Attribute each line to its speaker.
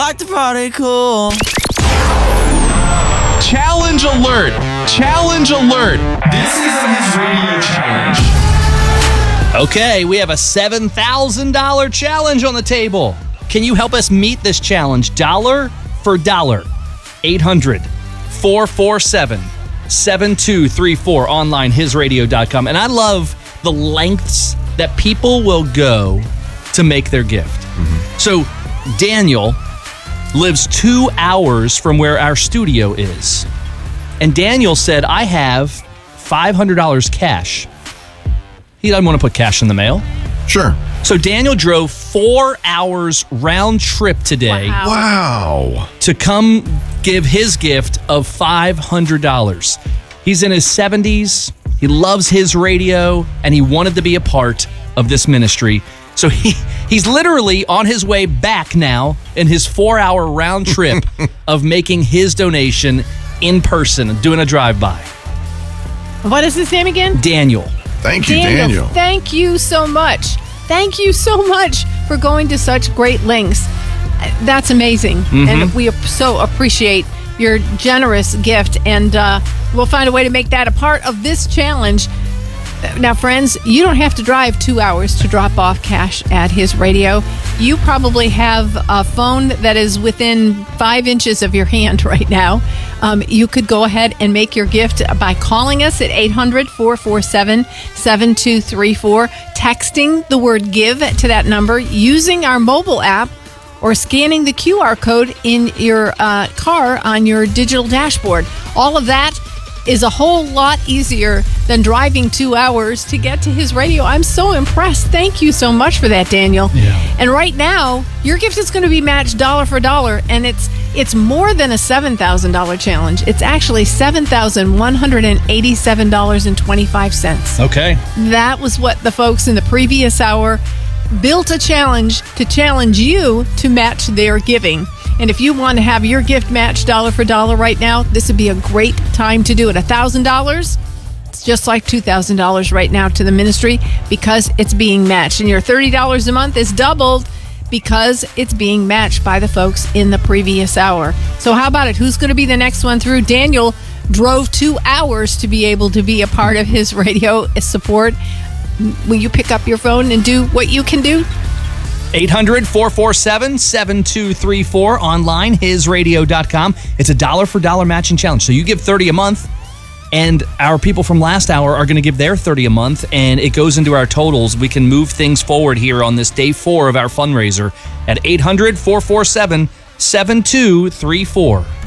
Speaker 1: like to party cool.
Speaker 2: Challenge alert! Challenge alert! This is his radio challenge.
Speaker 3: Okay, we have a $7,000 challenge on the table. Can you help us meet this challenge dollar for dollar? 800-447-7234, online hisradio.com. And I love the lengths that people will go to make their gift. So Daniel lives 2 hours from where our studio is. And Daniel said, I have $500 cash. He doesn't want to put cash in the mail.
Speaker 4: Sure.
Speaker 3: So Daniel drove 4 hours round trip today.
Speaker 4: Wow.
Speaker 3: To come give his gift of $500. He's in his 70s. He loves his radio, and he wanted to be a part of this ministry. So he's literally on his way back now in his 4-hour round trip of making his donation in person, doing a drive-by.
Speaker 5: What is his name again?
Speaker 3: Daniel.
Speaker 4: Thank you, Daniel.
Speaker 5: Thank you so much. Thank you so much for going to such great lengths. That's amazing. And we so appreciate your generous gift. And we'll find a way to make that a part of this challenge. Now, friends, you don't have to drive 2 hours to drop off cash at his radio. You probably have a phone that is within 5 inches of your hand right now. You could go ahead and make your gift by calling us at 800-447-7234, texting the word give to that number, using our mobile app, or scanning the QR code in your car on your digital dashboard. All of that is a whole lot easier than driving 2 hours to get to his radio. I'm so impressed. Thank you so much for that, Daniel.
Speaker 3: Yeah.
Speaker 5: And right now, your gift is going to be matched dollar for dollar, and it's more than a $7,000 challenge. It's actually $7,187.25.
Speaker 3: Okay.
Speaker 5: That was what the folks in the previous hour built a challenge to challenge you to match their giving. And if you want to have your gift matched dollar for dollar right now, this would be a great time to do it. $1,000, it's just like $2,000 right now to the ministry because it's being matched. And your $30 a month is doubled because it's being matched by the folks in the previous hour. So how about it? Who's going to be the next one through? Daniel drove 2 hours to be able to be a part of his radio support. Will you pick up your phone and do what you can do?
Speaker 3: 800-447-7234, online, hisradio.com. It's a dollar for dollar matching challenge. So you give $30 a month, and our people from last hour are going to give their $30 a month, and it goes into our totals. We can move things forward here on this day 4 of our fundraiser at 800-447-7234.